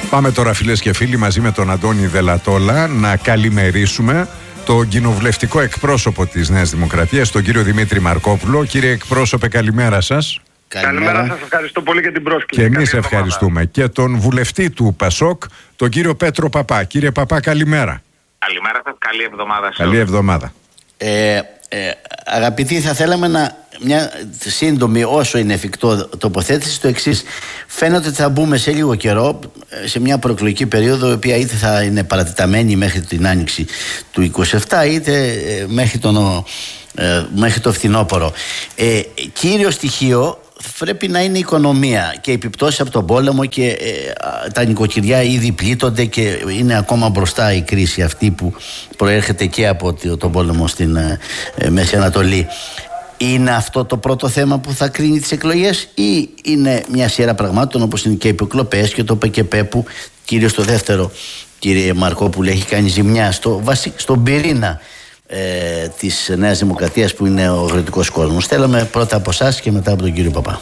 Πάμε τώρα, φίλες και φίλοι, μαζί με τον Αντώνη Δελατόλα να καλημερίσουμε τον κοινοβουλευτικό εκπρόσωπο της Νέας Δημοκρατίας, τον κύριο Δημήτρη Μαρκόπουλο. Κύριε εκπρόσωπε, καλημέρα σας. Καλημέρα σας, ευχαριστώ πολύ για την πρόσκληση. Και εμείς ευχαριστούμε. Και τον βουλευτή του ΠΑΣΟΚ, τον κύριο Πέτρο Παπά. Κύριε Παπά, καλημέρα. Καλημέρα σας, καλή εβδομάδα. Καλή εβδομάδα. Αγαπητοί, θα θέλαμε μια σύντομη, όσο είναι εφικτό, τοποθέτηση στο εξής. Φαίνεται ότι θα μπούμε σε λίγο καιρό σε μια προεκλογική περίοδο, η οποία είτε θα είναι παρατεταμένη μέχρι την άνοιξη του 27, είτε μέχρι το φθινόπωρο. Κύριο στοιχείο πρέπει να είναι η οικονομία και οι επιπτώσεις από τον πόλεμο, και τα νοικοκυριά ήδη πλήττονται και είναι ακόμα μπροστά η κρίση αυτή που προέρχεται και από τον πόλεμο στην Μέση Ανατολή. Είναι αυτό το πρώτο θέμα που θα κρίνει τις εκλογές, ή είναι μια σειρά πραγμάτων όπως είναι και οι υποκλοπές και το ΠΚΠ, που κυρίως το δεύτερο, κύριε Μαρκόπουλε, έχει κάνει ζημιά στον πυρήνα της Νέας Δημοκρατίας, που είναι ο αγροτικός κόσμος? Θέλαμε πρώτα από εσάς και μετά από τον κύριο Παπά.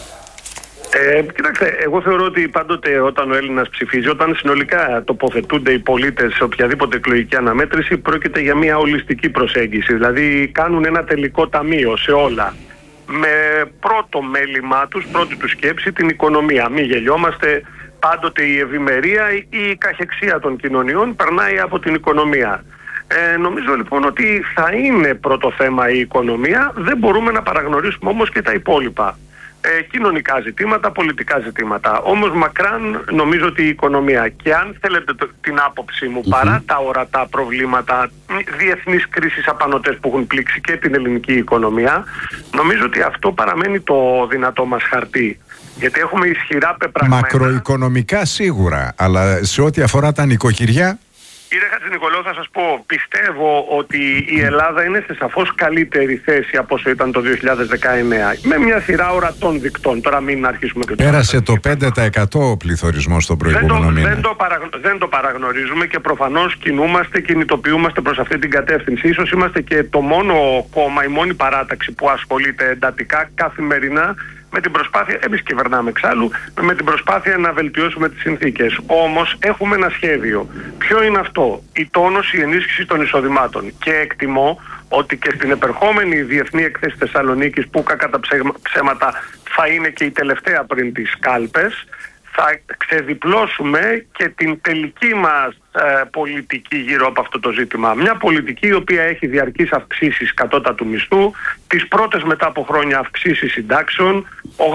Κοιτάξτε, εγώ θεωρώ ότι πάντοτε όταν ο Έλληνας ψηφίζει, όταν συνολικά τοποθετούνται οι πολίτες σε οποιαδήποτε εκλογική αναμέτρηση, πρόκειται για μια ολιστική προσέγγιση. Δηλαδή κάνουν ένα τελικό ταμείο σε όλα, με πρώτο μέλημά τους, πρώτη του σκέψη την οικονομία. Μην γελιόμαστε, πάντοτε η ευημερία ή η καχεξία των κοινωνιών περνάει από την οικονομία. Νομίζω λοιπόν ότι θα είναι πρώτο θέμα η οικονομία. Δεν μπορούμε να παραγνωρίσουμε όμως και τα υπόλοιπα. Κοινωνικά ζητήματα, πολιτικά ζητήματα. Όμως μακράν νομίζω ότι η οικονομία, και αν θέλετε την άποψή μου, παρά τα ορατά προβλήματα, διεθνείς κρίσεις απανωτές που έχουν πλήξει και την ελληνική οικονομία, νομίζω ότι αυτό παραμένει το δυνατό μας χαρτί. Γιατί έχουμε ισχυρά πεπραγμένα. Μακροοικονομικά σίγουρα, αλλά σε ό,τι αφορά τα νοικοκυριά. Κύριε Χατζηνικολάου, θα σας πω, πιστεύω ότι η Ελλάδα είναι σε σαφώς καλύτερη θέση από όσο ήταν το 2019, με μια σειρά ορατών δικτών. Τώρα μην αρχίσουμε και πέρασε το 5% ο πληθωρισμός στον προηγούμενο μήνα. Δεν το παραγνωρίζουμε και προφανώς κινητοποιούμαστε προς αυτή την κατεύθυνση. Ίσως είμαστε και το μόνο κόμμα, η μόνη παράταξη που ασχολείται εντατικά καθημερινά με την προσπάθεια, εμείς κυβερνάμε εξάλλου, με την προσπάθεια να βελτιώσουμε τις συνθήκες. Όμως έχουμε ένα σχέδιο. Ποιο είναι αυτό? Η τόνωση, η ενίσχυση των εισοδημάτων. Και εκτιμώ ότι και στην επερχόμενη διεθνή εκθέση Θεσσαλονίκης, που κακά τα ψέματα θα είναι και η τελευταία πριν τις κάλπες, θα ξεδιπλώσουμε και την τελική μας πολιτική γύρω από αυτό το ζήτημα. Μια πολιτική η οποία έχει διαρκείς αυξήσεις κατώτατου μισθού, τις πρώτες μετά από χρόνια αυξήσεις συντάξεων,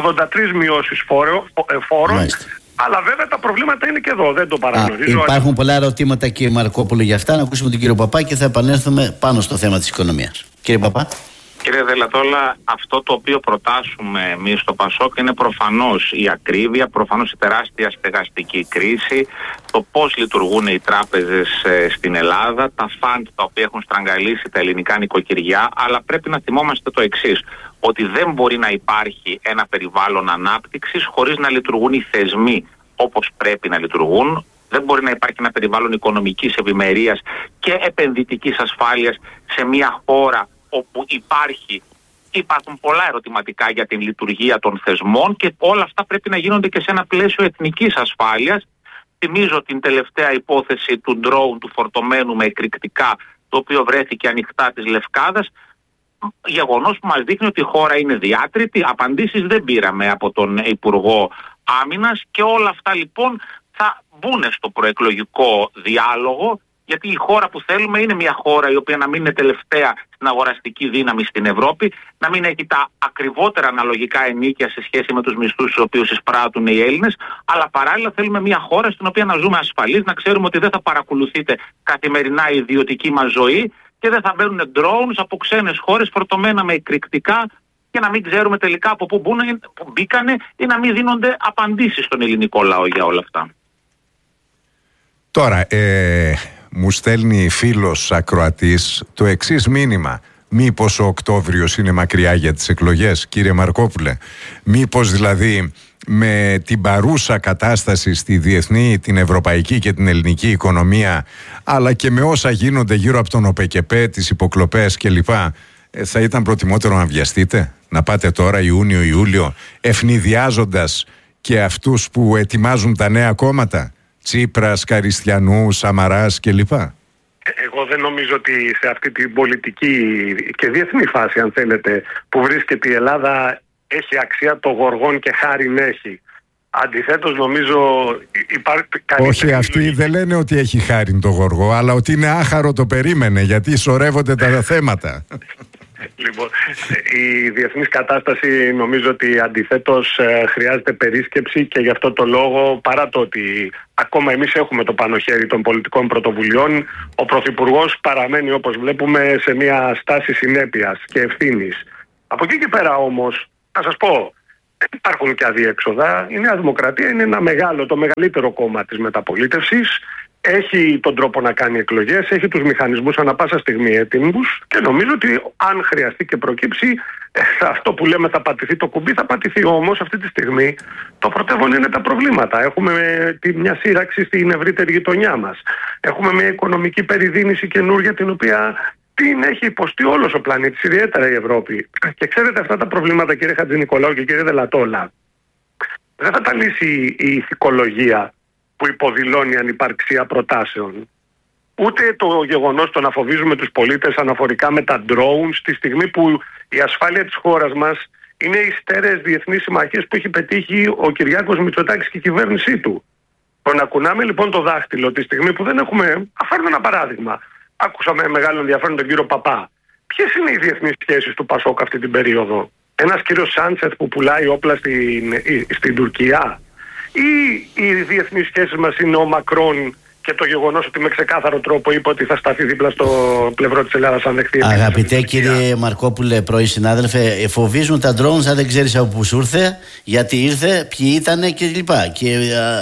83 μειώσεις φόρων. Αλλά βέβαια τα προβλήματα είναι και εδώ, δεν το παραγνωρίζω. Υπάρχουν πολλά ερωτήματα, κύριε Μαρκόπουλο, για αυτά. Να ακούσουμε τον κύριο Παπά και θα επανέλθουμε πάνω στο θέμα της οικονομίας. Κύριε Παπά. Κύριε Δελατόλα, αυτό το οποίο προτάσουμε εμείς στο ΠΑΣΟΚ είναι προφανώς η ακρίβεια, προφανώς η τεράστια στεγαστική κρίση, το πώς λειτουργούν οι τράπεζες στην Ελλάδα, τα φαντ τα οποία έχουν στραγγαλίσει τα ελληνικά νοικοκυριά, αλλά πρέπει να θυμόμαστε το εξής, ότι δεν μπορεί να υπάρχει ένα περιβάλλον ανάπτυξης χωρίς να λειτουργούν οι θεσμοί όπως πρέπει να λειτουργούν. Δεν μπορεί να υπάρχει ένα περιβάλλον οικονομικής ευημερίας και επενδυτικής ασφάλειας σε μια χώρα όπου υπάρχουν πολλά ερωτηματικά για την λειτουργία των θεσμών, και όλα αυτά πρέπει να γίνονται και σε ένα πλαίσιο εθνικής ασφάλειας. Θυμίζω την τελευταία υπόθεση του ντρόουν, του φορτωμένου με εκρηκτικά, το οποίο βρέθηκε ανοιχτά της Λευκάδας. Γεγονός που μας δείχνει ότι η χώρα είναι διάτρητη. Απαντήσεις δεν πήραμε από τον Υπουργό Άμυνας, και όλα αυτά λοιπόν θα μπουν στο προεκλογικό διάλογο. Γιατί η χώρα που θέλουμε είναι μια χώρα η οποία να μην είναι τελευταία στην αγοραστική δύναμη στην Ευρώπη, να μην έχει τα ακριβότερα αναλογικά ενοίκια σε σχέση με τους μισθούς τους οποίους εισπράττουν οι Έλληνες, αλλά παράλληλα θέλουμε μια χώρα στην οποία να ζούμε ασφαλείς, να ξέρουμε ότι δεν θα παρακολουθείται καθημερινά η ιδιωτική μας ζωή και δεν θα μπαίνουν drones από ξένες χώρες φορτωμένα με εκρηκτικά, και να μην ξέρουμε τελικά από πού μπήκανε, ή να μην δίνονται απαντήσεις στον ελληνικό λαό για όλα αυτά. Τώρα, μου στέλνει φίλος ακροατής το εξής μήνυμα. Μήπως ο Οκτώβριος είναι μακριά για τις εκλογές, κύριε Μαρκόπουλε? Μήπως δηλαδή με την παρούσα κατάσταση στη διεθνή, την ευρωπαϊκή και την ελληνική οικονομία, αλλά και με όσα γίνονται γύρω από τον ΟΠΕΚΕΠΕ, τις υποκλοπές κλπ, θα ήταν προτιμότερο να βιαστείτε, να πάτε τώρα Ιούνιο-Ιούλιο, ευνηδιάζοντας και αυτούς που ετοιμάζουν τα νέα κόμματα? Τσίπρας, Καριστιανού, Σαμαράς κλπ? Εγώ δεν νομίζω ότι σε αυτή την πολιτική και διεθνή φάση, αν θέλετε, που βρίσκεται η Ελλάδα, έχει αξία το γοργόν και χάριν έχει. Αντιθέτως, νομίζω υπάρχει καλύτερη. Όχι, αυτοί δεν λένε ότι έχει χάριν το γοργό, αλλά ότι είναι άχαρο το περίμενε, γιατί σωρεύονται τα θέματα. Λοιπόν, η διεθνής κατάσταση νομίζω ότι αντιθέτως χρειάζεται περίσκεψη, και γι' αυτό το λόγο, παρά το ότι ακόμα εμείς έχουμε το πάνω χέρι των πολιτικών πρωτοβουλειών, ο Πρωθυπουργός παραμένει, όπως βλέπουμε, σε μια στάση συνέπειας και ευθύνης. Από εκεί και πέρα όμως, να σας πω, υπάρχουν και αδιέξοδα. Η Νέα Δημοκρατία είναι το μεγαλύτερο κόμμα της μεταπολίτευσης. Έχει τον τρόπο να κάνει εκλογές, έχει τους μηχανισμούς ανά πάσα στιγμή έτοιμους, και νομίζω ότι αν χρειαστεί και προκύψει, αυτό που λέμε θα πατηθεί το κουμπί, θα πατηθεί. Όμως αυτή τη στιγμή το πρωτεύον είναι τα προβλήματα. Έχουμε μια σύραξη στην ευρύτερη γειτονιά μας. Έχουμε μια οικονομική περιδίνηση καινούργια, την οποία την έχει υποστεί όλος ο πλανήτης, ιδιαίτερα η Ευρώπη. Και ξέρετε, αυτά τα προβλήματα, κύριε Χατζηνικολάου και κύριε Δελατόλα, δεν θα τα λύσει η ηθικολογία που υποδηλώνει ανυπαρξία προτάσεων. Ούτε το γεγονός το να φοβίζουμε τους πολίτες αναφορικά με τα drones, στη στιγμή που η ασφάλεια της χώρας μας είναι οι στέρεες διεθνείς συμμαχίες που έχει πετύχει ο Κυριάκος Μητσοτάκης και η κυβέρνησή του. Το να κουνάμε λοιπόν το δάχτυλο τη στιγμή που δεν έχουμε. Αφάρουμε ένα παράδειγμα. Άκουσα με μεγάλο ενδιαφέρον τον κύριο Παπά. Ποιες είναι οι διεθνείς σχέσεις του Πασόκ αυτή την περίοδο? Ένας κύριος Σάντσεθ που πουλάει όπλα στην Τουρκία? Ή οι διεθνείς σχέσεις μας είναι ο Μακρόν και το γεγονός ότι με ξεκάθαρο τρόπο είπε ότι θα σταθεί δίπλα στο πλευρό της Ελλάδας αν δεχτεί? Αγαπητέ κύριε Μαρκόπουλε, πρώην συνάδελφε, φοβίζουν τα drones αν δεν ξέρεις από πού σου ήρθε, γιατί ήρθε, ποιοι ήτανε κλπ. Και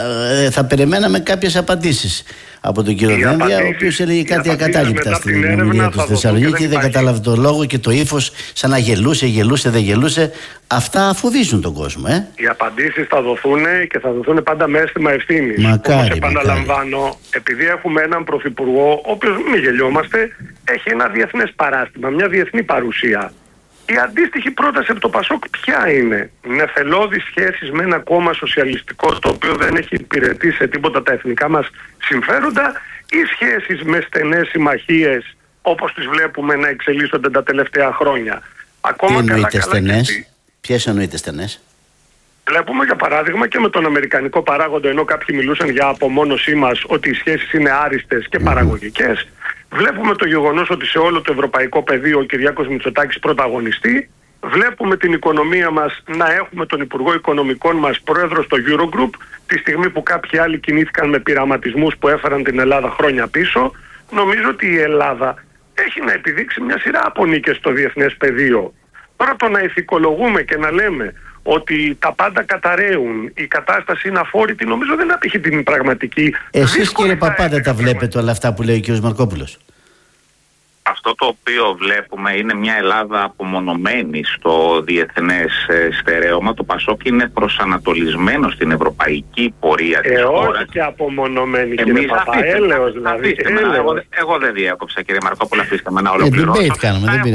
θα περιμέναμε κάποιες απαντήσεις από τον κύριο Δένδια, ο οποίος έλεγε κάτι ακατάληπτα στην ομιλία του στη Θεσσαλονίκη. Δεν κατάλαβε το λόγο και το ύφος, σαν να γελούσε, δεν γελούσε. Αυτά φοβίζουν τον κόσμο. Οι απαντήσεις θα δοθούν και θα δοθούν πάντα με αίσθημα ευθύνης. Όπως επαναλαμβάνω, επειδή έχουμε έναν πρωθυπουργό, ο οποίος, μην γελιόμαστε, έχει ένα διεθνές παράστημα, μια διεθνή παρουσία. Η αντίστοιχη πρόταση από το Πασόκ ποια είναι? Νεφελώδεις σχέσεις με ένα κόμμα σοσιαλιστικό, το οποίο δεν έχει υπηρετήσει σε τίποτα τα εθνικά μας συμφέροντα, ή σχέσεις με στενές συμμαχίες όπως τις βλέπουμε να εξελίσσονται τα τελευταία χρόνια? Τι εννοείται στενές? Ποιες εννοείται στενές? Βλέπουμε για παράδειγμα και με τον αμερικανικό παράγοντα, ενώ κάποιοι μιλούσαν για απομόνωσή μας, ότι οι σχέσεις είναι άριστες και παραγωγικές. Βλέπουμε το γεγονός ότι σε όλο το ευρωπαϊκό πεδίο ο Κυριάκος Μητσοτάκης πρωταγωνιστεί. Βλέπουμε την οικονομία μας να έχουμε τον Υπουργό Οικονομικών μας πρόεδρο στο Eurogroup, τη στιγμή που κάποιοι άλλοι κινήθηκαν με πειραματισμούς που έφεραν την Ελλάδα χρόνια πίσω. Νομίζω ότι η Ελλάδα έχει να επιδείξει μια σειρά από νίκες στο διεθνές πεδίο. Τώρα το να ηθικολογούμε και να λέμε ότι τα πάντα καταραίουν, η κατάσταση είναι αφόρητη, νομίζω δεν απηχεί την πραγματική. Εσείς κύριε Παπά δεν τα βλέπετε όλα αυτά που λέει ο κύριος Μαρκόπουλος? Αυτό το οποίο βλέπουμε είναι μια Ελλάδα απομονωμένη στο διεθνές στερέωμα. Το Πασόκ είναι προσανατολισμένο στην ευρωπαϊκή πορεία της χώρας. Όχι και απομονωμένη, κύριε Παπά, έλεος δηλαδή. Εγώ δεν διέκοψα, κύριε Μαρκόπουλο, αφήστε με να ολοκληρώσω. Θα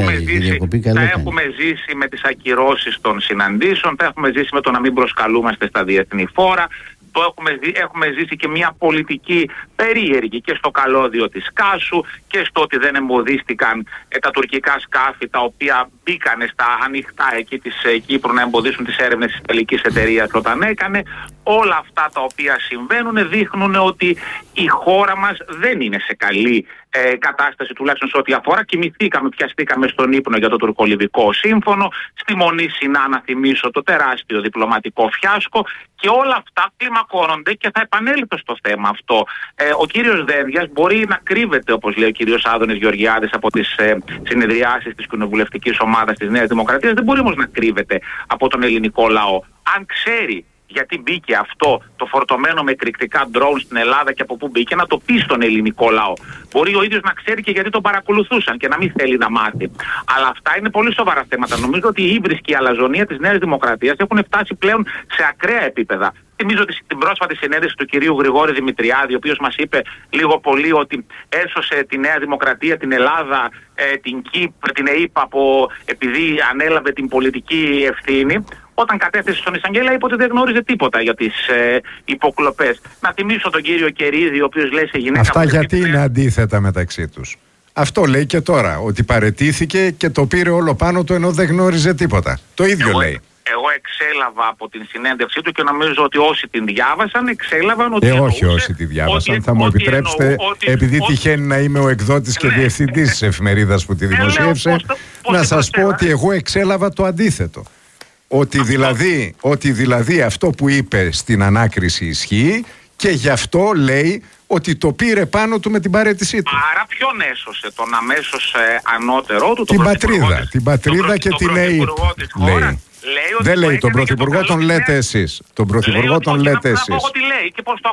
έχουμε ζήσει με τις ακυρώσεις των συναντήσεων, θα έχουμε ζήσει με το να μην προσκαλούμαστε στα διεθνή φόρα. Έχουμε ζήσει και μια πολιτική περίεργη και στο καλώδιο της Κάσου και στο ότι δεν εμποδίστηκαν τα τουρκικά σκάφη τα οποία μπήκανε στα ανοιχτά εκεί της Κύπρου να εμποδίσουν τις έρευνες της τελικής εταιρείας όταν έκανε. Όλα αυτά τα οποία συμβαίνουν δείχνουν ότι η χώρα μας δεν είναι σε καλή κατάσταση, τουλάχιστον σε ό,τι αφορά. Κοιμηθήκαμε, πιαστήκαμε στον ύπνο για το τουρκολιβικό σύμφωνο. Στη Μονή Σινά, να θυμίσω, το τεράστιο διπλωματικό φιάσκο. Και όλα αυτά κλιμακώνονται και θα επανέλθω στο θέμα αυτό. Ο κύριος Δένδιας μπορεί να κρύβεται, όπως λέει ο κύριος Άδωνης Γεωργιάδης, από τις συνεδριάσεις της κοινοβουλευτικής ομάδας της Νέας Δημοκρατίας. Δεν μπορεί όμως να κρύβεται από τον ελληνικό λαό. Αν ξέρει γιατί μπήκε αυτό το φορτωμένο με εκρηκτικά ντρόουν στην Ελλάδα και από πού μπήκε, να το πει στον ελληνικό λαό. Μπορεί ο ίδιος να ξέρει και γιατί τον παρακολουθούσαν και να μην θέλει να μάθει. Αλλά αυτά είναι πολύ σοβαρά θέματα. Νομίζω ότι η ύβρις και η αλαζονία της Νέας Δημοκρατίας έχουν φτάσει πλέον σε ακραία επίπεδα. θυμίζω την πρόσφατη συνέντευξη του κυρίου Γρηγόρη Δημητριάδη, ο οποίος μας είπε λίγο πολύ ότι έσωσε τη Νέα Δημοκρατία, την Ελλάδα, την ΚΙΠ, την ΕΙΠ επειδή ανέλαβε την πολιτική ευθύνη. Όταν κατέθεσε στον εισαγγέλα, είπε ότι δεν γνώριζε τίποτα για τις υποκλοπές. Να θυμίσω τον κύριο Κερίδη, ο οποίος λέει σε γυναίκα. Αυτά γιατί είναι αντίθετα μεταξύ τους. Αυτό λέει και τώρα, ότι παραιτήθηκε και το πήρε όλο πάνω του ενώ δεν γνώριζε τίποτα. Το ίδιο λέει. Εγώ εξέλαβα από την συνέντευξή του και νομίζω ότι όσοι την διάβασαν εξέλαβαν ότι. Όχι όσοι τη διάβασαν. Θα μου επιτρέψετε, επειδή τυχαίνει να είμαι ο εκδότης και διευθυντής της εφημερίδας που τη δημοσίευσε, να σας πω ότι εγώ εξέλαβα το αντίθετο. Ότι δηλαδή αυτό που είπε στην ανάκριση ισχύει και γι' αυτό λέει ότι το πήρε πάνω του με την παραίτησή του. Άρα ποιον έσωσε, τον αμέσως ανώτερό του, την πατρίδα και την ΕΕ. Δεν λέει τον πρωθυπουργό, τον λέτε εσείς. Τον πρωθυπουργό τον λέτε εσείς. Ότι λέει και πώς το